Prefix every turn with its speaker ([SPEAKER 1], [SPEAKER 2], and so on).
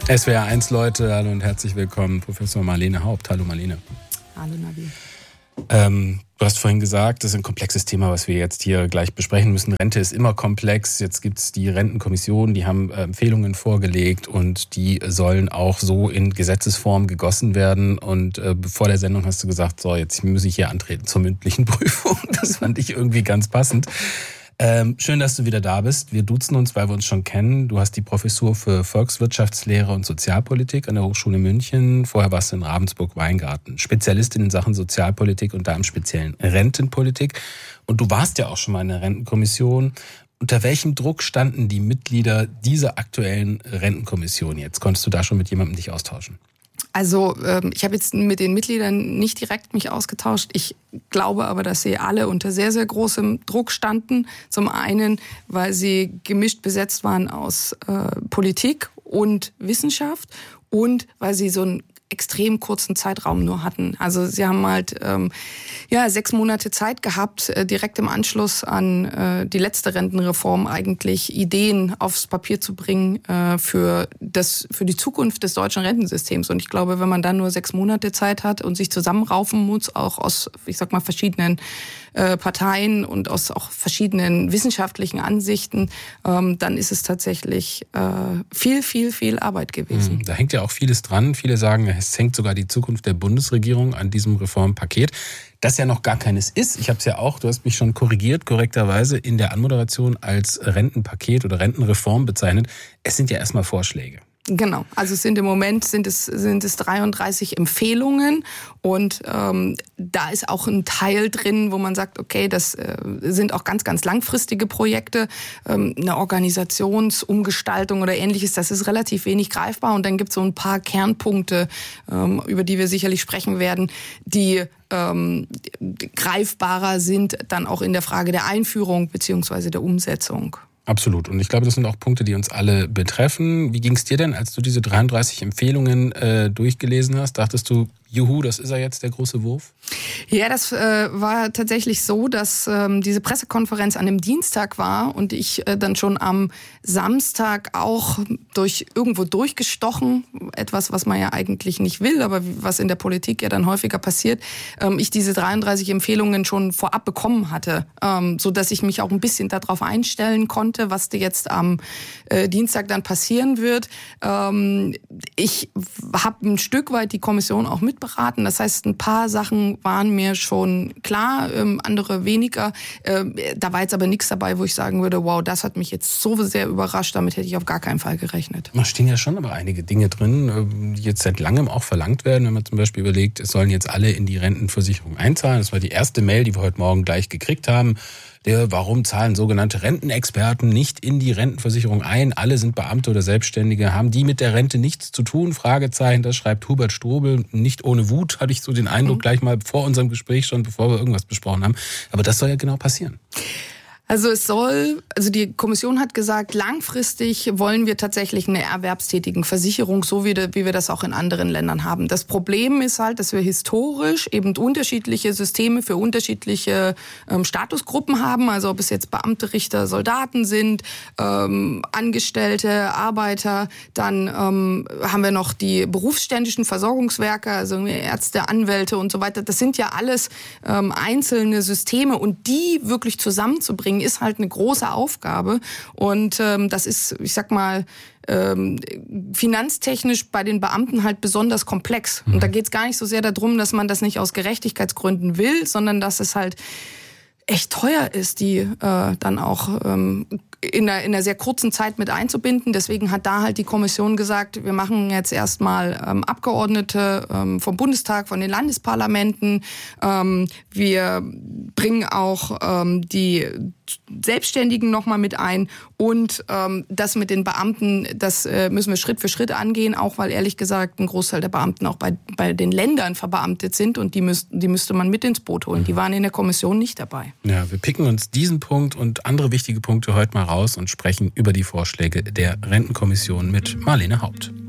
[SPEAKER 1] SWR1 Leute, hallo und herzlich willkommen, Professor Marlene Haupt. Hallo Marlene.
[SPEAKER 2] Hallo Nabil.
[SPEAKER 1] Du hast vorhin gesagt, das ist ein komplexes Thema, was wir jetzt hier gleich besprechen müssen. Rente ist immer komplex. Jetzt gibt es die Rentenkommission, die haben Empfehlungen vorgelegt und die sollen auch so in Gesetzesform gegossen werden. Und vor der Sendung hast du gesagt, so jetzt muss ich hier antreten zur mündlichen Prüfung. Das fand ich irgendwie ganz passend. Schön, dass du wieder da bist. Wir duzen uns, weil wir uns schon kennen. Du hast die Professur für Volkswirtschaftslehre und Sozialpolitik an der Hochschule München. Vorher warst du in Ravensburg-Weingarten, Spezialistin in Sachen Sozialpolitik und da im Speziellen Rentenpolitik. Und du warst ja auch schon mal in der Rentenkommission. Unter welchem Druck standen die Mitglieder dieser aktuellen Rentenkommission jetzt? Konntest du da schon mit jemandem dich austauschen?
[SPEAKER 2] Also ich habe jetzt mit den Mitgliedern nicht direkt mich ausgetauscht. Ich glaube aber, dass sie alle unter sehr, sehr großem Druck standen. Zum einen, weil sie gemischt besetzt waren aus Politik und Wissenschaft und weil sie so einen extrem kurzen Zeitraum nur hatten. Also sie haben halt 6 Monate Zeit gehabt, direkt im Anschluss an die letzte Rentenreform eigentlich Ideen aufs Papier zu bringen für die Zukunft des deutschen Rentensystems. Und ich glaube, wenn man dann nur 6 Monate Zeit hat und sich zusammenraufen muss, auch aus, verschiedenen Parteien und aus auch verschiedenen wissenschaftlichen Ansichten, dann ist es tatsächlich viel Arbeit gewesen.
[SPEAKER 1] Da hängt ja auch vieles dran. Viele sagen, es hängt sogar die Zukunft der Bundesregierung an diesem Reformpaket, das ja noch gar keines ist. Ich habe es ja auch, du hast mich schon korrekterweise in der Anmoderation als Rentenpaket oder Rentenreform bezeichnet. Es sind ja erstmal Vorschläge.
[SPEAKER 2] Genau, also im Moment sind es 33 Empfehlungen und da ist auch ein Teil drin, wo man sagt, okay, das sind auch ganz, ganz langfristige Projekte, eine Organisationsumgestaltung oder Ähnliches, das ist relativ wenig greifbar und dann gibt es so ein paar Kernpunkte, über die wir sicherlich sprechen werden, die greifbarer sind dann auch in der Frage der Einführung beziehungsweise der Umsetzung.
[SPEAKER 1] Absolut. Und ich glaube, das sind auch Punkte, die uns alle betreffen. Wie ging es dir denn, als du diese 33 Empfehlungen durchgelesen hast? Dachtest du, juhu, das ist ja jetzt der große Wurf?
[SPEAKER 2] Ja, das war tatsächlich so, dass diese Pressekonferenz an dem Dienstag war und ich dann schon am Samstag auch irgendwo durchgestochen, etwas, was man ja eigentlich nicht will, aber was in der Politik ja dann häufiger passiert, ich diese 33 Empfehlungen schon vorab bekommen hatte, so dass ich mich auch ein bisschen darauf einstellen konnte, was jetzt am Dienstag dann passieren wird. Ich habe ein Stück weit die Kommission auch mitberaten. Das heißt, ein paar Sachen waren mir schon klar, andere weniger. Da war jetzt aber nichts dabei, wo ich sagen würde, wow, das hat mich jetzt so sehr überrascht, damit hätte ich auf gar keinen Fall gerechnet.
[SPEAKER 1] Da stehen ja schon aber einige Dinge drin, die jetzt seit langem auch verlangt werden. Wenn man zum Beispiel überlegt, es sollen jetzt alle in die Rentenversicherung einzahlen. Das war die erste Mail, die wir heute Morgen gleich gekriegt haben. Warum zahlen sogenannte Rentenexperten nicht in die Rentenversicherung ein? Alle sind Beamte oder Selbstständige. Haben die mit der Rente nichts zu tun? Fragezeichen, das schreibt Hubert Strobel. Nicht ohne Wut, hatte ich so den Eindruck, gleich mal vor unserem Gespräch schon, bevor wir irgendwas besprochen haben. Aber das soll ja genau passieren.
[SPEAKER 2] Also die Kommission hat gesagt, langfristig wollen wir tatsächlich eine erwerbstätigen Versicherung, so wie wir das auch in anderen Ländern haben. Das Problem ist halt, dass wir historisch eben unterschiedliche Systeme für unterschiedliche Statusgruppen haben. Also ob es jetzt Beamte, Richter, Soldaten sind, Angestellte, Arbeiter. Dann haben wir noch die berufsständischen Versorgungswerke, also Ärzte, Anwälte und so weiter. Das sind ja alles einzelne Systeme und die wirklich zusammenzubringen, ist halt eine große Aufgabe und das ist, finanztechnisch bei den Beamten halt besonders komplex. Und da geht es gar nicht so sehr darum, dass man das nicht aus Gerechtigkeitsgründen will, sondern dass es halt echt teuer ist, die dann auch in einer sehr kurzen Zeit mit einzubinden. Deswegen hat da halt die Kommission gesagt, wir machen jetzt erstmal Abgeordnete vom Bundestag, von den Landesparlamenten. Wir bringen auch die Selbstständigen nochmal mit ein und das mit den Beamten, das müssen wir Schritt für Schritt angehen, auch weil ehrlich gesagt ein Großteil der Beamten auch bei den Ländern verbeamtet sind und die müsste man mit ins Boot holen. Die waren in der Kommission nicht dabei.
[SPEAKER 1] Ja, wir picken uns diesen Punkt und andere wichtige Punkte heute mal raus und sprechen über die Vorschläge der Rentenkommission mit Marlene Haupt.